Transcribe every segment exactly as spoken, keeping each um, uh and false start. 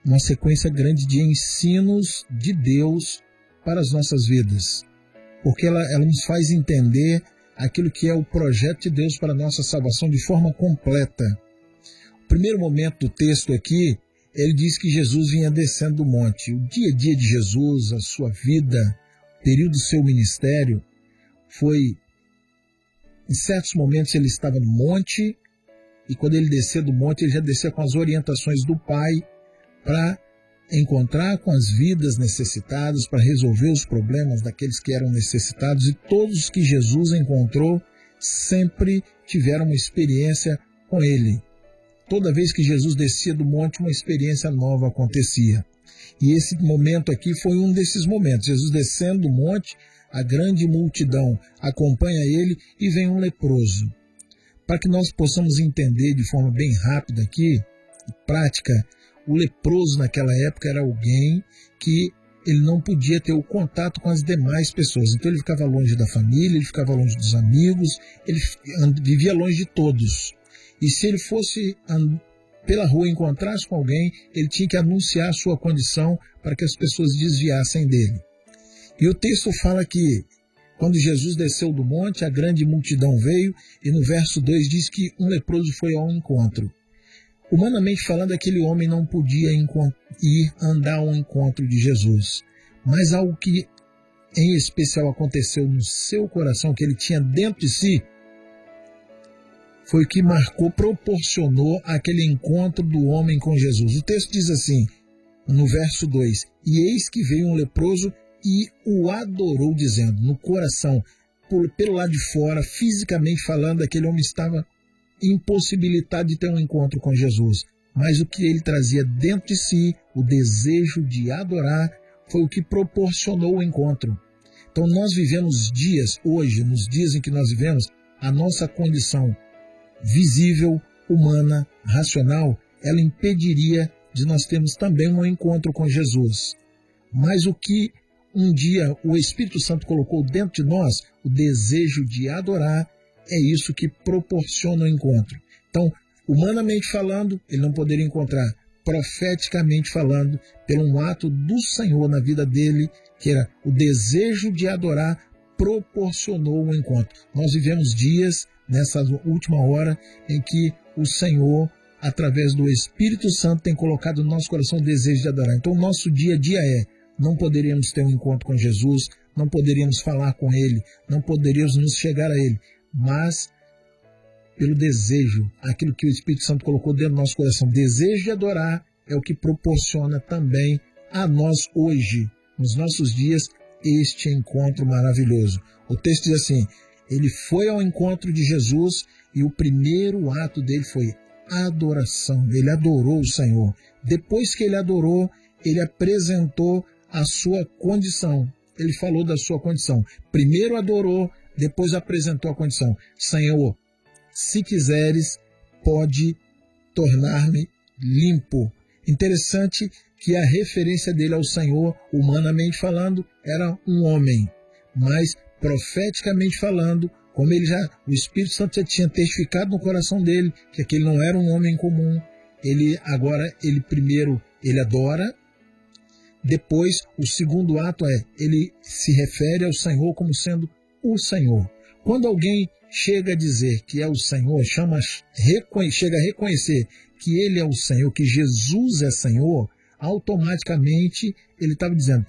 uma sequência grande de ensinos de Deus para as nossas vidas, porque ela, ela nos faz entender aquilo que é o projeto de Deus para a nossa salvação de forma completa. O primeiro momento do texto aqui, ele diz que Jesus vinha descendo do monte. O dia a dia de Jesus, a sua vida, o período do seu ministério, foi, em certos momentos ele estava no monte, e quando ele descia do monte, ele já descia com as orientações do Pai para encontrar com as vidas necessitadas, para resolver os problemas daqueles que eram necessitados, e todos os que Jesus encontrou sempre tiveram uma experiência com ele. Toda vez que Jesus descia do monte, uma experiência nova acontecia. E esse momento aqui foi um desses momentos. Jesus descendo do monte, a grande multidão acompanha ele e vem um leproso. Para que nós possamos entender de forma bem rápida aqui, prática, o leproso naquela época era alguém que ele não podia ter o contato com as demais pessoas. Então ele ficava longe da família, ele ficava longe dos amigos, ele vivia longe de todos. E se ele fosse pela rua e encontrasse com alguém, ele tinha que anunciar a sua condição para que as pessoas desviassem dele. E o texto fala que quando Jesus desceu do monte, a grande multidão veio, e no verso dois diz que um leproso foi ao encontro. Humanamente falando, aquele homem não podia ir andar ao encontro de Jesus. Mas algo que em especial aconteceu no seu coração, que ele tinha dentro de si, foi o que marcou, proporcionou aquele encontro do homem com Jesus. O texto diz assim, no verso dois, e eis que veio um leproso e o adorou, dizendo, no coração, por, pelo lado de fora, fisicamente falando, aquele homem estava impossibilitado de ter um encontro com Jesus. Mas o que ele trazia dentro de si, o desejo de adorar, foi o que proporcionou o encontro. Então nós vivemos dias, hoje, nos dias em que nós vivemos, a nossa condição visível, humana, racional, ela impediria de nós termos também um encontro com Jesus. Mas o que um dia o Espírito Santo colocou dentro de nós, o desejo de adorar, é isso que proporciona o encontro. Então, humanamente falando, ele não poderia encontrar. Profeticamente falando, pelo um ato do Senhor na vida dele, que era o desejo de adorar, proporcionou o encontro. Nós vivemos dias, nessa última hora, em que o Senhor, através do Espírito Santo, tem colocado no nosso coração o desejo de adorar. Então, o nosso dia a dia é, não poderíamos ter um encontro com Jesus, não poderíamos falar com Ele, não poderíamos nos chegar a Ele, mas pelo desejo, aquilo que o Espírito Santo colocou dentro do nosso coração, desejo de adorar, é o que proporciona também a nós hoje, nos nossos dias, este encontro maravilhoso. O texto diz assim, ele foi ao encontro de Jesus e o primeiro ato dele foi adoração. Ele adorou o Senhor. Depois que ele adorou, ele apresentou a sua condição. Ele falou da sua condição. Primeiro adorou, depois apresentou a condição. Senhor, se quiseres, pode tornar-me limpo. Interessante que a referência dele ao Senhor, humanamente falando, era um homem. Mas, profeticamente falando, como ele já, o Espírito Santo já tinha testificado no coração dele, que aquele não era um homem comum, ele agora, ele primeiro, ele adora. Depois, o segundo ato é, ele se refere ao Senhor como sendo o Senhor. Quando alguém chega a dizer que é o Senhor, chama, chega a reconhecer que Ele é o Senhor, que Jesus é Senhor, automaticamente ele estava dizendo,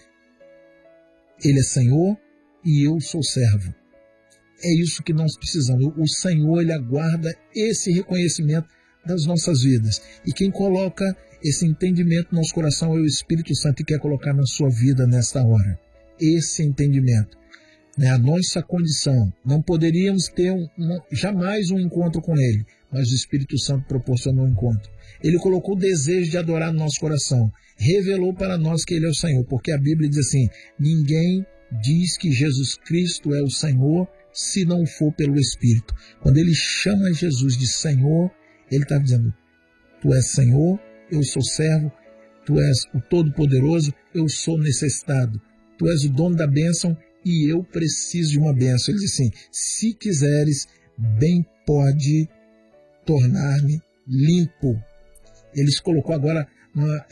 Ele é Senhor e eu sou servo. É isso que nós precisamos. O Senhor, Ele aguarda esse reconhecimento das nossas vidas. E quem coloca esse entendimento no nosso coração é o Espírito Santo e quer colocar na sua vida nesta hora. Esse entendimento. Né? A nossa condição. Não poderíamos ter um, um, jamais um encontro com Ele, mas o Espírito Santo proporcionou um encontro. Ele colocou o desejo de adorar no nosso coração. Revelou para nós que Ele é o Senhor, porque a Bíblia diz assim, ninguém diz que Jesus Cristo é o Senhor se não for pelo Espírito. Quando Ele chama Jesus de Senhor, Ele está dizendo, Tu és Senhor, eu sou servo, Tu és o Todo-Poderoso, eu sou necessitado. Tu és o dono da bênção e eu preciso de uma bênção. Ele diz assim, se quiseres, bem pode tornar-me limpo. Ele se colocou agora numa